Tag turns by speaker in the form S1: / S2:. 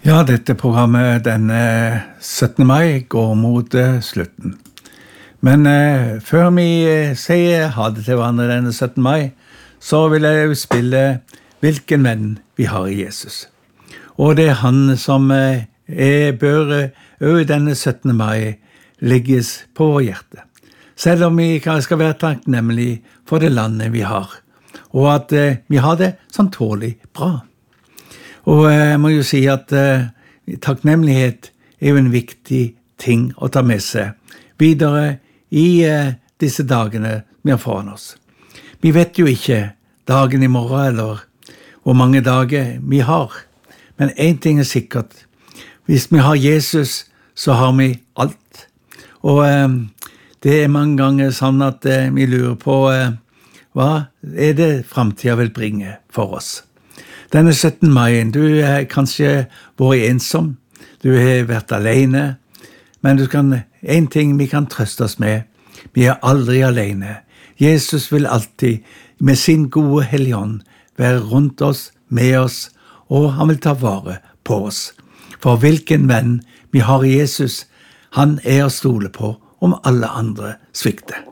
S1: Ja, dette programmet denne 17. mai går mot slutten. Men før vi sier ha det til hverandre denne 17. mai, så vil jeg jo spille hvilken venn vi har i Jesus. Og det han som bør denne 17. mai ligges på vår hjerte. Selv om vi skal være takknemlige for det landet vi har, og at vi har det sånn tålig bra. Og jeg må jo si at takknemlighet jo en viktig ting å ta med seg videre i disse dagene vi har foran oss. Vi vet jo ikke dagen i morgen eller hvor mange dager vi har, men en ting er sikkert. Hvis vi har Jesus, så har vi alt. Og det mange ganger sånn at vi lurer på hva det fremtiden vil bringe for oss. Denne 17. mai, du har kanskje vært ensom, du har vært alene, men en ting vi kan trøste oss med, vi er aldri alene. Jesus vil alltid med sin gode hellige ånd være rundt oss, med oss, og han vil ta vare på oss. For hvilken venn vi har i Jesus, han å stole på om alle andre svikter.